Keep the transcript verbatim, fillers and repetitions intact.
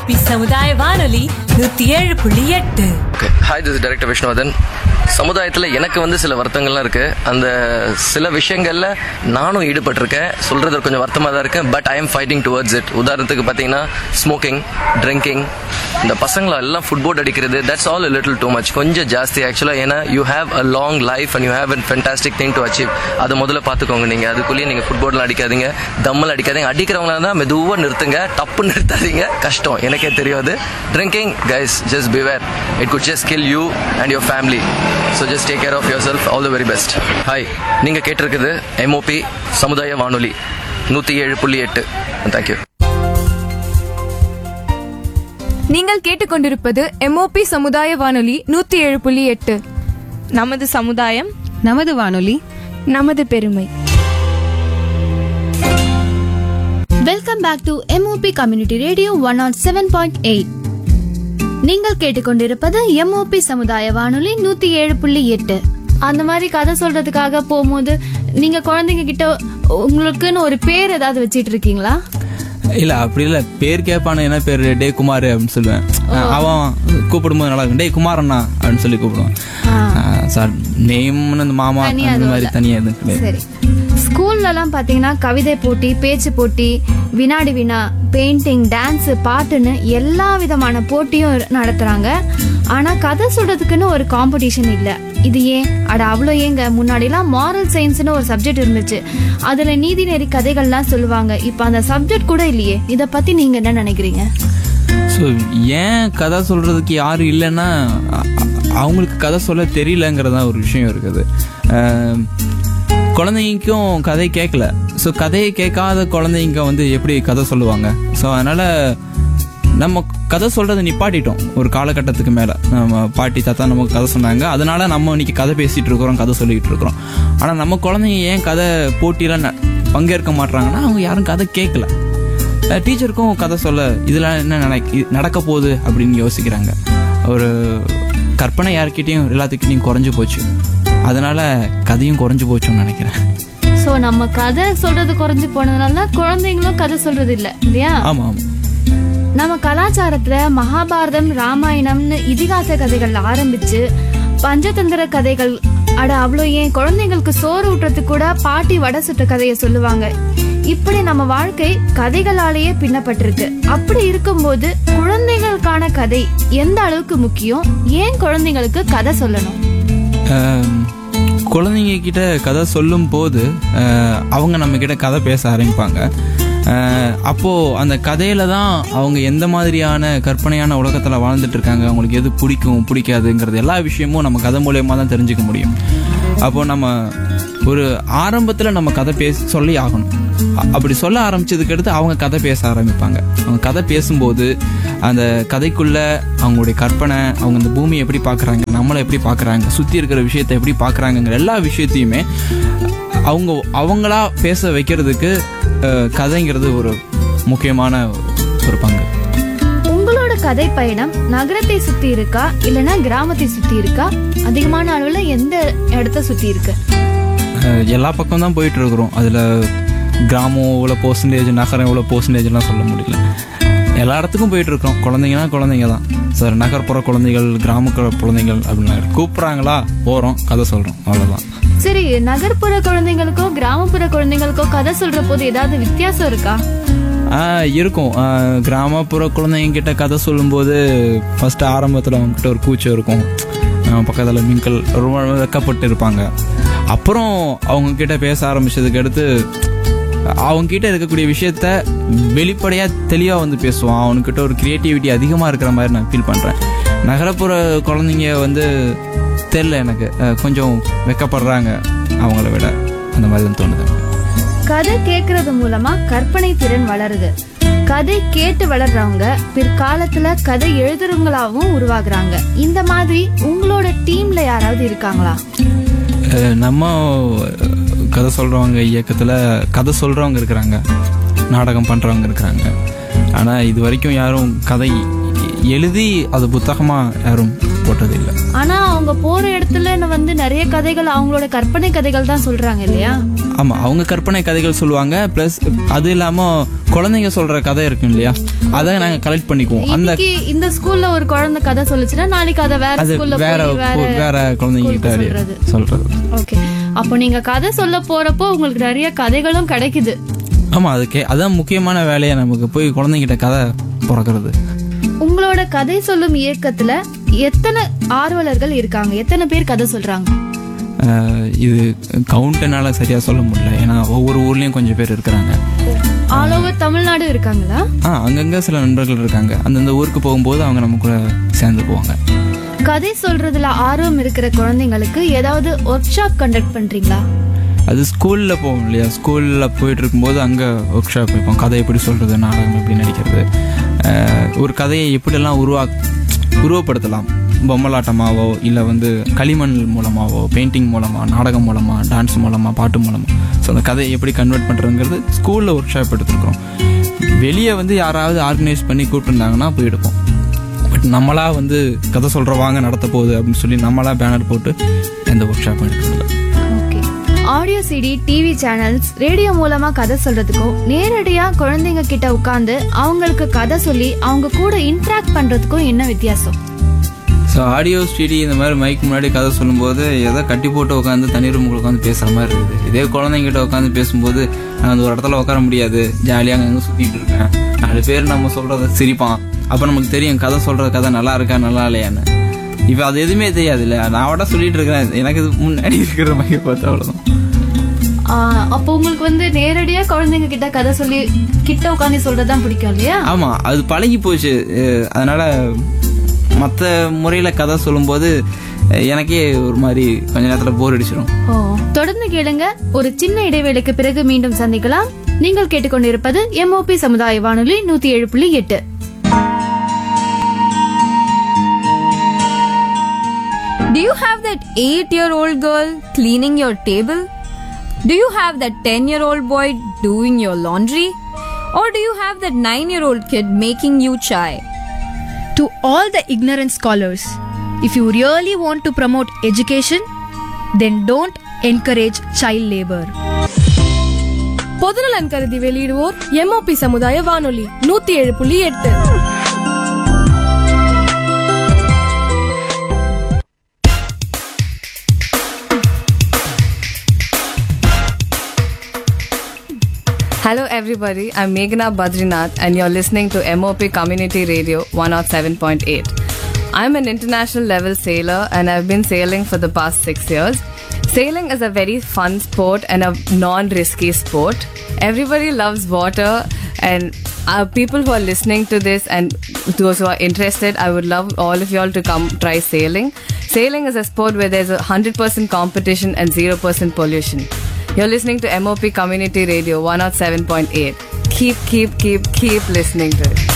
MOP சமுதாய வானொலி நூத்தி ஏழு புள்ளி எட்டு. Hi, this is director Vishnuvardhan. சமுதாயத்தில் எனக்கு வந்து சில வருத்தங்கள்லாம் இருக்குது. அந்த சில விஷயங்களில் நானும் ஈடுபட்டிருக்கேன். சொல்கிறது கொஞ்சம் வருத்தமாக தான் இருக்கேன். But I am fighting towards it. உதாரணத்துக்கு பார்த்தீங்கன்னா ஸ்மோக்கிங், ட்ரிங்கிங், இந்த பசங்களை எல்லாம் ஃபுட்போர்ட் அடிக்கிறது, that's all little too much. கொஞ்சம் ஜாஸ்தி ஆக்சுவலாக. ஏன்னா you have a long life and you have a fantastic thing to achieve. அதை முதல்ல பார்த்துக்கோங்க. நீங்கள் அதுக்குள்ளேயே நீங்கள் ஃபுட்போர்ட்லாம் அடிக்காதீங்க, தம்மல் அடிக்காதீங்க. அடிக்கிறவங்களா தான் மெதுவாக நிறுத்துங்க, டப்பு நிறுத்தாதீங்க. கஷ்டம், எனக்கே தெரியாது. Drinking, guys, just beware. It good just kill you and your family. So just take care of your self. All the very best. Hi, நீங்கள் கேட்டிருக்குது எம்ஓபி சமுதாய வானொலி நூற்றி ஏழு புள்ளி எட்டு. தேங்க்யூ. நீங்கள் கேட்டுக்கொண்டிருப்பது எம்ஓபி சமுதாய வானொலி நூத்தி ஏழு புள்ளி எட்டு. நமது சமுதாயம், நமது வானொலி, நமது பெருமை. Welcome back to MOP community radio one not seven point eight. நீங்கள் கேட்டுக்கொண்டிருப்பது எம்ஓபி சமுதாய வானொலி நூத்தி ஏழு புள்ளி எட்டு. அந்த மாதிரி கதை சொல்றதுக்காக போகும்போது நீங்க குழந்தைங்க கிட்ட உங்களுக்குன்னு ஒரு பேர் ஏதாவது வச்சிட்டு இருக்கீங்களா? இல்ல, அப்படி இல்ல. பேர் கேட்பானு, என்ன பேர், டே குமார் அப்படின்னு சொல்லுவேன். அவன் கூப்பிடும்போது நல்லா இருக்கும், டே குமாரண்ணா அப்படின்னு சொல்லி கூப்பிடுவான். சார் நேம்னு அந்த மாமா அந்த மாதிரி தனியா எதுவும் சரி. ஸ்கூல்ல எல்லாம் பாத்தீங்கன்னா கவிதை போட்டி, பேச்சு போட்டி, வினாடி வினா, பெயிண்டிங், டான்ஸ், பாட்டுன்னு எல்லா விதமான போட்டியும் நடத்துறாங்க. ஆனா கதை சொல்றதுக்குன்னு ஒரு காம்படிஷன் இல்ல. இது ஏன்? அட அவ்வளோ ஏங்க. முன்னாடிலாம் மாரல் சயின்ஸ்னு ஒரு சப்ஜெக்ட் இருந்துச்சு. அதுல நீதி நெறி கதைகள்லாம் சொல்லுவாங்க. இப்ப அந்த சப்ஜெக்ட் கூட இல்லையே. இத பத்தி நீங்க என்ன நினைக்கிறீங்க? ஸோ ஏன் கதை சொல்றதுக்கு யாரும் இல்லைன்னா அவங்களுக்கு கதை சொல்ல தெரியலங்கிறதா ஒரு விஷயம் இருக்குது. குழந்தைங்களுக்கும் கதை கேட்கல. ஸோ கதையை கேட்காத குழந்தைங்க வந்து எப்படி கதை சொல்லுவாங்க? ஸோ அதனால நம்ம கதை சொல்றதை நிப்பாட்டிட்டோம் ஒரு காலகட்டத்துக்கு மேலே. நம்ம பாட்டி தாத்தா நமக்கு கதை சொன்னாங்க, அதனால நம்ம இன்னைக்கு கதை பேசிட்டு இருக்கிறோம், கதை சொல்லிட்டு இருக்கிறோம். ஆனால் நம்ம குழந்தைங்க ஏன் கதை போட்டியில பங்கேற்க மாட்டாங்கன்னா அவங்க யாரும் கதை கேட்கல. டீச்சருக்கும் கதை சொல்ல இதெல்லாம் என்ன நடக்க நடக்க போகுது அப்படின்னு யோசிக்கிறாங்க. ஒரு கற்பனை யார்கிட்டையும் எல்லாத்துக்கிட்டையும் குறைஞ்சு போச்சு. அதனால கதையும் குறைஞ்சு போச்சுன்னு நினைக்கிறேன். ஸோ நம்ம கதை சொல்றது குறைஞ்சு போனதுனால குழந்தைங்களும் கதை சொல்றது இல்லை இல்லையா? ஆமா ஆமா. நம்ம கலாச்சாரத்துல மகாபாரதம், ராமாயணம்னு இதிகாச கதைகள் ஆரம்பிச்சு பஞ்சதந்திர கதைகள், அட அவ்வளோ ஏன் குழந்தைங்களுக்கு சோறு ஊட்டுறதுக்கு கூட பாட்டி வடை சுட்ட கதையை சொல்லுவாங்க. இப்படி நம்ம வாழ்க்கை கதைகளாலேயே பின்னப்பட்டிருக்கு. அப்படி இருக்கும்போது குழந்தைகளுக்கான கதை எந்த அளவுக்கு முக்கியம்? ஏன் குழந்தைங்களுக்கு கதை சொல்லணும்? குழந்தைங்க கிட்ட கதை சொல்லும் போது அவங்க நம்ம கிட்ட கதை பேச ஆரம்பிப்பாங்க. அப்போது அந்த கதையில தான் அவங்க எந்த மாதிரியான கற்பனையான உலகத்தில் வாழ்ந்துட்டு இருக்காங்க, அவங்களுக்கு எது பிடிக்கும் பிடிக்காதுங்கிறது எல்லா விஷயமும் நம்ம கதை மூலயமா தான் தெரிஞ்சுக்க முடியும். அப்போது நம்ம ஒரு ஆரம்பத்தில் நம்ம கதை பேச சொல்லி ஆகணும். அப்படி சொல்ல ஆரம்பிச்சதுக்கு அடுத்து அவங்க கதை பேச ஆரம்பிப்பாங்க. அவங்க கதை பேசும்போது அந்த கதைக்குள்ள அவங்களுடைய கற்பனை, அவங்க இந்த பூமியை எப்படி பார்க்குறாங்க, நம்மளை எப்படி பார்க்குறாங்க, சுற்றி இருக்கிற விஷயத்தை எப்படி பார்க்குறாங்கங்கிற எல்லா விஷயத்தையுமே அவங்க அவங்களா பேச வைக்கிறதுக்கு கதைங்கிறது ஒரு முக்கியமான ஒரு பங்கு. உங்களோட கதை பயணம் நகரத்தை சுத்தி இருக்கா இல்லைன்னா கிராமத்தை சுத்தி இருக்கா? அதிகமான அளவுல எந்த இடத்த சுத்தி இருக்கு? எல்லா பக்கம் தான் போயிட்டு இருக்கிறோம். அதுல கிராமம் இவ்வளோ பர்சன்டேஜ், நகரம் இவ்வளோ பர்சன்டேஜ்லாம் சொல்ல முடியல. எல்லா இடத்துக்கும் போயிட்டு இருக்கோம். குழந்தைங்கன்னா குழந்தைங்க தான் சார். நகர்ப்புற குழந்தைகள், கிராமப்புற குழந்தைகள் அப்படின்னு கூப்பிட்றாங்களா, போகிறோம், கதை சொல்கிறோம், அவ்வளோதான். சரி, நகர்ப்புற குழந்தைங்களுக்கோ கிராமப்புற குழந்தைங்களுக்கோ கதை சொல்ற போது ஏதாவது வித்தியாசம் இருக்கா? இருக்கும். கிராமப்புற குழந்தைங்க கிட்ட கதை சொல்லும்போது ஃபர்ஸ்ட் ஆரம்பத்தில் அவங்ககிட்ட ஒரு கூச்சம் இருக்கும். பக்கத்தில் மின்கள் ரொம்ப வெக்கப்பட்டு இருப்பாங்க. அப்புறம் அவங்க கிட்ட பேச ஆரம்பிச்சதுக்கு அடுத்து அவங்க கிட்ட இருக்கக்கூடிய விஷயத்த வெளிப்படையாக தெளிவாக வந்து பேசுவான். அவனுக்கிட்ட ஒரு கிரியேட்டிவிட்டி அதிகமாக இருக்கிற மாதிரி நான் ஃபீல் பண்ணுறேன். நகரப்புற குழந்தைங்க வந்து தெரியல, எனக்கு கொஞ்சம் வெக்கப்படுறாங்க அவங்கள விட, அந்த மாதிரி தான் தோணுது. கதை கேட்கறது மூலமா கற்பனை திறன் வளருது. கதை கேட்டு வளர்றவங்க பிற்காலத்துல கதை எழுதுறவங்களாவும் உருவாகுறாங்க. இந்த மாதிரி உங்களோட டீம்ல யாராவது இருக்காங்களா? நம்ம கதை சொல்றவங்க இயக்கத்துல கதை சொல்றவங்க இருக்கிறாங்க, நாடகம் பண்றவங்க இருக்கிறாங்க. ஆனா இது வரைக்கும் யாரும் கதை எழுதி அது புத்தகமா யாரும் போட்டது இல்லை. ஆனா அவங்க போற இடத்துல வந்து நிறைய கதைகள் அவங்களோட கற்பனை கதைகள் தான் சொல்றாங்க இல்லையா? ஆமா, அவங்க கற்பனை கதைகள் சொல்லுவாங்க. பிளஸ் அது இல்லாம குழந்தைங்க சொல்ற கதை இருக்கும் இல்லையா, அதை நாங்க கலெக்ட் பண்ணிக்குவோம். அந்த இந்த ஸ்கூல்ல ஒரு குழந்தை கதை சொல்லுச்சுன்னா நாளைக்கு அதை வேற அது ஸ்கூல்ல வேற வேற குழந்தைங்க கிட்ட சொல்றது. ஓகே, அப்போ நீங்க கதை சொல்ல போறப்போ உங்களுக்கு நிறைய கதைகளும் கிடைக்குது. ஆமா, அதுக்கே அதான் முக்கியமான வேலையா நமக்கு, போய் குழந்தைங்கிட்ட கதை பிறக்கிறது. உங்களோட கதை சொல்லும் இயக்கத்துல எத்தனை ஆர்வலர்கள் இருக்காங்க? எத்தனை பேர் கதை சொல்றாங்க? இது கவுண்ட் என்னால சரியா சொல்ல முடியல, ஏன்னா ஒவ்வொரு ஊர்லயும் கொஞ்சம் பேர் இருக்கிறாங்க. ஆல் ஓவர் தமிழ்நாடு இருக்காங்களா? ஆ, அங்கங்க சில நண்பர்கள் இருக்காங்க. அந்தந்த ஊருக்கு போகும்போது அவங்க நம்ம கூட சேர்ந்து போவாங்க. கதை சொல்றதுல ஆர்வம் இருக்கிற குழந்தைங்களுக்கு ஏதாவது ஒர்க் ஷாப் கண்டக்ட் பண்றீங்களா? அது ஸ்கூல்ல போவோம் இல்லையா, ஸ்கூல்ல போயிட்டு இருக்கும்போது அங்க ஒர்க் ஷாப் வைப்போம். கதை எப்படி சொல்றது, நாடகம் எப்படி நடிக்கிறது, ஒரு கதையை எப்படியெல்லாம் உருவா உருவப்படுத்தலாம், பொம்மலாட்டமாவோ இல்லை வந்து களிமண் மூலமாவோ, பெயிண்டிங் மூலமாக, நாடகம் மூலமாக, டான்ஸ் மூலமாக, பாட்டு மூலமாக. ஸோ அந்த கதையை எப்படி கன்வெர்ட் பண்ணுறதுங்கிறது ஸ்கூலில் ஒர்க் ஷாப் எடுத்துருக்கோம். வெளியே வந்து யாராவது ஆர்கனைஸ் பண்ணி கூப்பிட்டுருந்தாங்கன்னா போய் எடுப்போம். பட் நம்மளா வந்து கதை சொல்கிறவாங்க நடத்த போகுது அப்படின்னு சொல்லி நம்மளா பேனர் போட்டு எந்த work ஷாப்பும் எடுக்கிறதில்ல. Okay, audio CD, TV channels, radio மூலமா கதை சொல்றதுக்கும் நேரடியா குழந்தைங்க கிட்ட உட்காந்து அவங்களுக்கு கதை சொல்லி அவங்க கூட இன்ட்ராக்ட் பண்றதுக்கும் என்ன வித்தியாசம்? ஸோ ஆடியோ ஸ்டீடி இந்த மாதிரி மைக் முன்னாடி கதை சொல்லும்போது ஏதோ கட்டி போட்டு உட்காந்து தனி ரூமுக்கு உட்காந்து பேசுகிற மாதிரி இருக்குது. இதே குழந்தைங்கிட்ட உட்காந்து பேசும்போது நான் அந்த ஒரு இடத்துல உட்கார முடியாது, ஜாலியாக அங்கே சுற்றிட்டு இருக்கேன், நாலு பேர் நம்ம சொல்கிறத சிரிப்பான், அப்போ நமக்கு தெரியும் கதை சொல்கிற கதை நல்லா இருக்கா நல்லா இல்லையான்னு. இப்போ அது எதுவுமே தெரியாது இல்லை, நான் விட சொல்லிட்டு இருக்கிறேன், எனக்கு இது முன்னாடி இருக்கிற மைக்கை பார்த்து அவ்வளோதான். அப்போ உங்களுக்கு வந்து நேரடியா குழந்தைங்க கிட்ட கதை சொல்லி கிட்ட உட்காந்து சொல்றதுதான் பிடிக்கும் இல்லையா? ஆமா, அது பழகி போச்சு. அதனால மற்ற முறையில கதை சொல்லும்போது எனக்கே ஒரு மாதிரி கொஞ்ச நேரத்துல போர் அடிச்சிடும். ஓ, தொடர்ந்து கேளுங்க. ஒரு சின்ன இடைவேளைக்கு பிறகு மீண்டும் சந்திக்கலாம். நீங்கள் கேட்டுக்கொண்டிருப்பது எம்ஓபி சமுதாய வானொலி நூத்தி ஏழு புள்ளி எட்டு. Do you have that eight-year-old girl cleaning your table? Do you have that ten-year-old boy doing your laundry? Or do you have that nine-year-old kid making you chai? To all the ignorant scholars, if you really want to promote education, then don't encourage child labor. பொதுநலன் கருதி வெளியிடுவோர் MOP சமுதாய வானொலி நூத்தி ஏழு புள்ளி எட்டு. Hello everybody, I'm Meghna Badrinath and you're listening to M O P Community Radio one oh seven point eight. I'm an international level sailor and I've been sailing for the past six years. Sailing is a very fun sport and a non-risky sport. Everybody loves water and uh, people who are listening to this and those who are interested, I would love all of y'all to come try sailing. Sailing is a sport where there's a one hundred percent competition and zero percent pollution. You're listening to M O P Community Radio one oh seven point eight. Keep, keep, keep, keep listening to it.